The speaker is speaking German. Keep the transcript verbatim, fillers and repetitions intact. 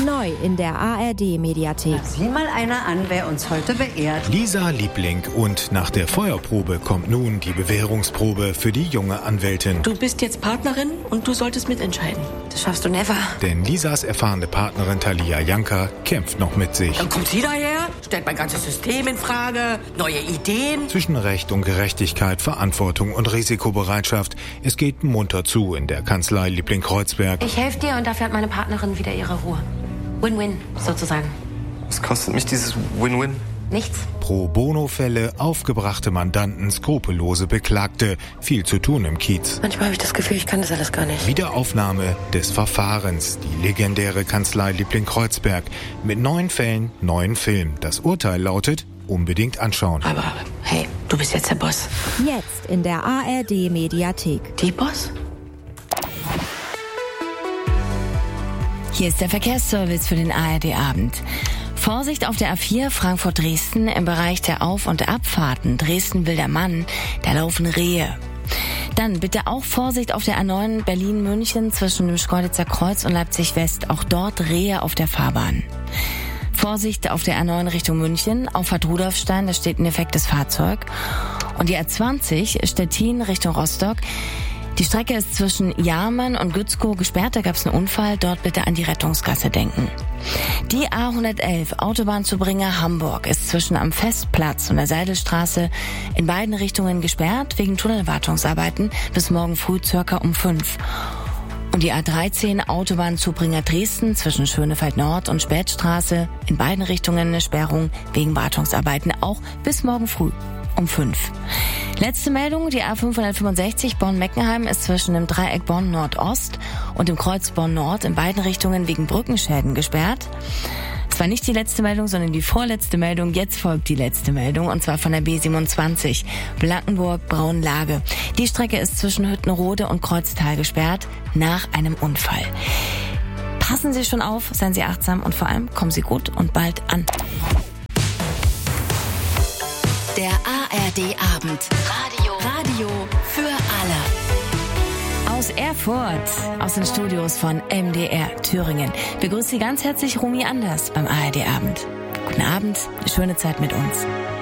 Neu in der A R D-Mediathek. Sieh mal einer an, wer uns heute beehrt. Lisa Liebling, und nach der Feuerprobe kommt nun die Bewährungsprobe für die junge Anwältin. Du bist jetzt Partnerin und du solltest mitentscheiden. Das schaffst du never. Denn Lisas erfahrene Partnerin Thalia Janka kämpft noch mit sich. Dann kommt sie daher, stellt mein ganzes System in Frage, neue Ideen. Zwischen Recht und Gerechtigkeit, Verantwortung und Risikobereitschaft. Es geht munter zu in der Kanzlei Liebling-Kreuzberg. Ich helfe dir und dafür hat meine Partnerin wieder ihre Ruhe. Win-win, sozusagen. Was kostet mich dieses Win-win? Nichts. Pro-Bono-Fälle, aufgebrachte Mandanten, skrupellose Beklagte. Viel zu tun im Kiez. Manchmal habe ich das Gefühl, ich kann das alles gar nicht. Wiederaufnahme des Verfahrens. Die legendäre Kanzlei Liebling-Kreuzberg. Mit neun Fällen, neun Filmen. Das Urteil lautet: unbedingt anschauen. Aber hey, du bist jetzt der Boss. Jetzt in der A R D-Mediathek. Die Boss? Hier ist der Verkehrsservice für den A R D-Abend. Vorsicht auf der A vier Frankfurt-Dresden im Bereich der Auf- und Abfahrten. Dresden-Wildermann, da laufen Rehe. Dann bitte auch Vorsicht auf der A neun Berlin-München zwischen dem Schkeuditzer Kreuz und Leipzig-West. Auch dort Rehe auf der Fahrbahn. Vorsicht auf der A neun Richtung München, Auffahrt Rudolfstein, da steht ein defektes Fahrzeug. Und die A zwanzig Stettin Richtung Rostock. Die Strecke ist zwischen Jarmen und Gützkow gesperrt, da gab es einen Unfall, dort bitte an die Rettungsgasse denken. Die A hundertelf Autobahnzubringer Hamburg ist zwischen am Festplatz und der Seidelstraße in beiden Richtungen gesperrt, wegen Tunnelwartungsarbeiten bis morgen früh circa um fünf. Und die A dreizehn Autobahnzubringer Dresden zwischen Schönefeld Nord und Spätstraße in beiden Richtungen eine Sperrung wegen Wartungsarbeiten, auch bis morgen früh um fünf. Letzte Meldung, die A fünfhundertfünfundsechzig Bonn-Meckenheim ist zwischen dem Dreieck Bonn-Nordost und dem Kreuz Bonn-Nord in beiden Richtungen wegen Brückenschäden gesperrt. Es war nicht die letzte Meldung, sondern die vorletzte Meldung. Jetzt folgt die letzte Meldung, und zwar von der B siebenundzwanzig Blankenburg-Braunlage. Die Strecke ist zwischen Hüttenrode und Kreuztal gesperrt nach einem Unfall. Passen Sie schon auf, seien Sie achtsam und vor allem kommen Sie gut und bald an. Der A R D-Abend. Radio. Radio für alle. Aus Erfurt, aus den Studios von M D R Thüringen, begrüßt Sie ganz herzlich Romy Anders beim A R D-Abend. Guten Abend, eine schöne Zeit mit uns.